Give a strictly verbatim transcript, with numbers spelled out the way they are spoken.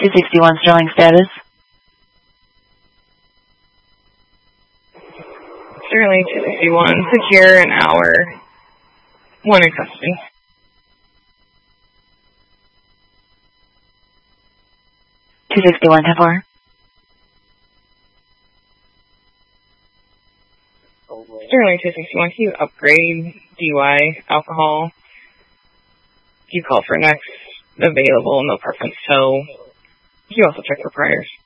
two sixty-one Sterling status. Sterling two sixty-one, secure an hour. One in custody. two sixty-one, ten four. Sterling two sixty-one, can you upgrade D U I, alcohol? You call for next available, no preference tow. You also check for priors.